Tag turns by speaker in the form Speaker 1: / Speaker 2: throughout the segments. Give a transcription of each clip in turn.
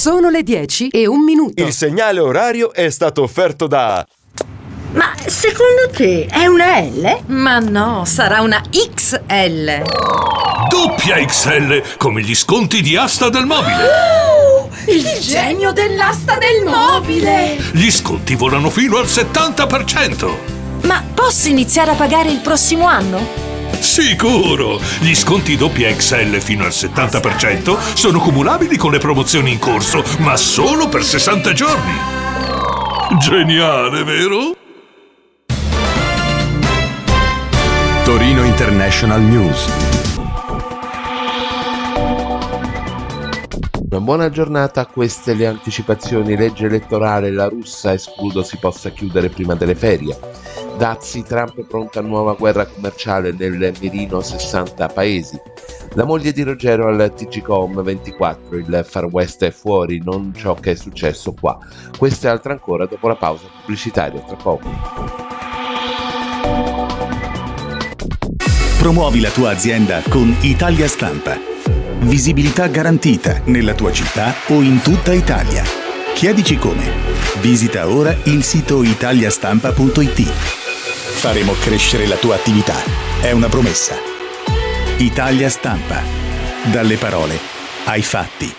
Speaker 1: Sono le 10:01.
Speaker 2: Il segnale orario è stato offerto da...
Speaker 3: Ma secondo te è una L?
Speaker 4: Ma no, sarà una XL.
Speaker 5: Doppia XL, come gli sconti di Asta del Mobile.
Speaker 4: Il genio dell'asta del mobile!
Speaker 5: Gli sconti volano fino al 70%.
Speaker 6: Ma posso iniziare a pagare il prossimo anno?
Speaker 5: Sicuro! Gli sconti doppia XL fino al 70% sono cumulabili con le promozioni in corso, ma solo per 60 giorni. Geniale, vero?
Speaker 7: Torino International News.
Speaker 8: Una buona giornata, queste le anticipazioni. Legge elettorale, la russa, escludo si possa chiudere prima delle ferie. Dazi, Trump pronta a nuova guerra commerciale, nel mirino 60 paesi. La moglie di Ruggero al TGcom 24, il Far West è fuori, non ciò che è successo qua. Questo e altro ancora dopo la pausa pubblicitaria, tra poco.
Speaker 9: Promuovi la tua azienda con Italia Stampa. Visibilità garantita nella tua città o in tutta Italia. Chiedici come. Visita ora il sito italiastampa.it. Faremo crescere la tua attività. È una promessa. Italia Stampa. Dalle parole ai fatti.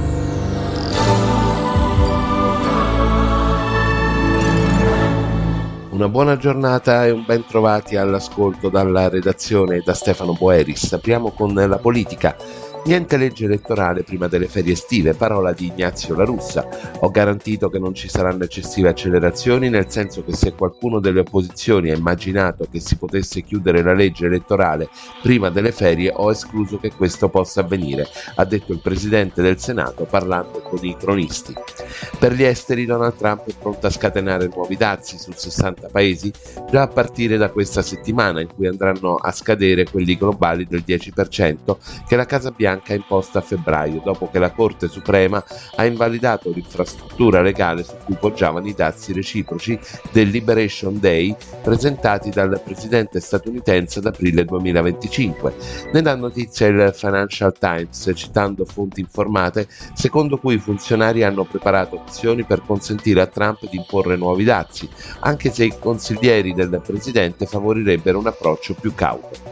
Speaker 8: Una buona giornata e un ben trovati all'ascolto dalla redazione e da Stefano Boeris. Apriamo con la politica. Niente legge elettorale prima delle ferie estive, parola di Ignazio La Russa. Ho garantito che non ci saranno eccessive accelerazioni, nel senso che se qualcuno delle opposizioni ha immaginato che si potesse chiudere la legge elettorale prima delle ferie, ho escluso che questo possa avvenire, ha detto il Presidente del Senato parlando con i cronisti. Per gli esteri, Donald Trump è pronto a scatenare nuovi dazi su 60 paesi già a partire da questa settimana, in cui andranno a scadere quelli globali del 10% che la Casa Bianca ha imposta a febbraio, dopo che la Corte Suprema ha invalidato l'infrastruttura legale su cui poggiavano i dazi reciproci del Liberation Day presentati dal presidente statunitense ad aprile 2025. Ne dà notizia il Financial Times, citando fonti informate, secondo cui i funzionari hanno preparato opzioni per consentire a Trump di imporre nuovi dazi, anche se i consiglieri del presidente favorirebbero un approccio più cauto.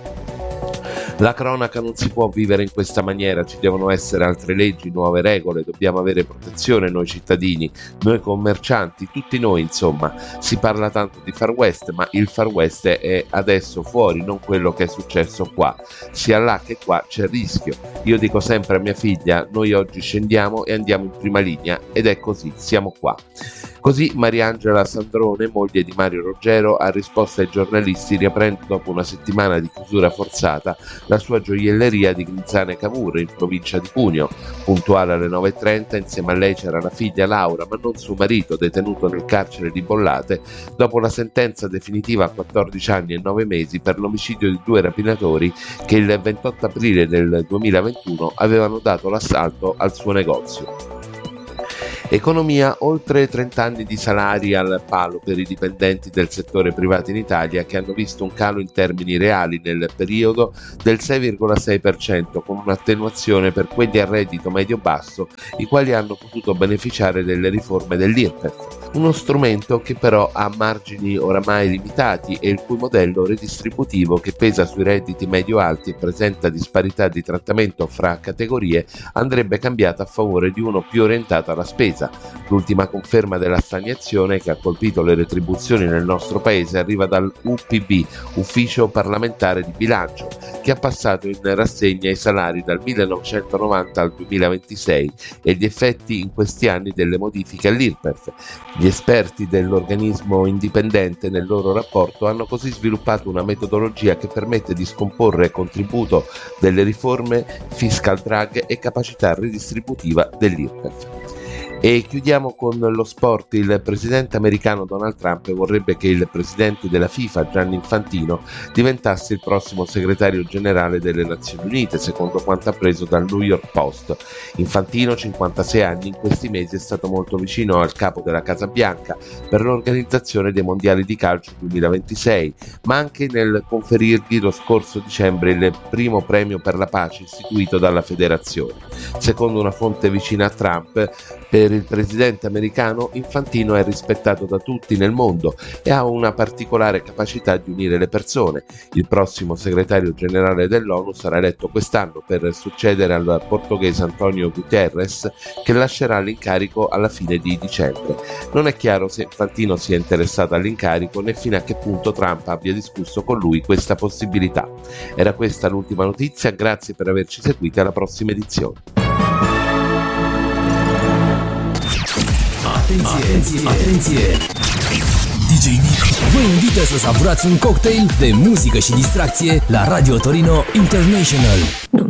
Speaker 8: La cronaca: non si può vivere in questa maniera, ci devono essere altre leggi, nuove regole, dobbiamo avere protezione noi cittadini, noi commercianti, tutti noi insomma. Si parla tanto di Far West, ma il Far West è adesso fuori, non quello che è successo qua. Sia là che qua c'è il rischio. Io dico sempre a mia figlia, noi oggi scendiamo e andiamo in prima linea, ed è così, siamo qua. Così Mariangela Sandrone, moglie di Mario Ruggero, ha risposto ai giornalisti riaprendo dopo una settimana di chiusura forzata la sua gioielleria di Grinzane Cavour in provincia di Cuneo. Puntuale alle 9:30, insieme a lei c'era la figlia Laura, ma non suo marito, detenuto nel carcere di Bollate dopo la sentenza definitiva a 14 anni e 9 mesi per l'omicidio di 2 rapinatori che il 28 aprile del 2021 avevano dato l'assalto al suo negozio. Economia: oltre 30 anni di salari al palo per i dipendenti del settore privato in Italia, che hanno visto un calo in termini reali nel periodo del 6,6%, con un'attenuazione per quelli a reddito medio-basso, i quali hanno potuto beneficiare delle riforme dell'IRPEF, uno strumento che però ha margini oramai limitati e il cui modello redistributivo, che pesa sui redditi medio-alti e presenta disparità di trattamento fra categorie, andrebbe cambiato a favore di uno più orientato alla spesa. L'ultima conferma della stagnazione che ha colpito le retribuzioni nel nostro paese arriva dal UPB, Ufficio Parlamentare di Bilancio, che ha passato in rassegna i salari dal 1990 al 2026 e gli effetti in questi anni delle modifiche all'IRPEF. Gli esperti dell'organismo indipendente nel loro rapporto hanno così sviluppato una metodologia che permette di scomporre contributo delle riforme, fiscal drag e capacità redistributiva dell'IRPEF. E chiudiamo con lo sport. Il presidente americano Donald Trump vorrebbe che il presidente della FIFA, Gianni Infantino, diventasse il prossimo segretario generale delle Nazioni Unite, secondo quanto appreso dal New York Post. Infantino, 56 anni, in questi mesi è stato molto vicino al capo della Casa Bianca per l'organizzazione dei mondiali di calcio 2026, ma anche nel conferirgli lo scorso dicembre il primo premio per la pace istituito dalla federazione. Secondo una fonte vicina a Trump, per il presidente americano Infantino è rispettato da tutti nel mondo e ha una particolare capacità di unire le persone. Il prossimo segretario generale dell'ONU sarà eletto quest'anno per succedere al portoghese António Guterres, che lascerà l'incarico alla fine di dicembre. Non è chiaro se Infantino sia interessato all'incarico né fino a che punto Trump abbia discusso con lui questa possibilità. Era questa l'ultima notizia, grazie per averci seguiti, alla prossima edizione.
Speaker 10: Atenție! DJ Nick vă invită să savurați un cocktail de muzică și distracție la Radio Torino International.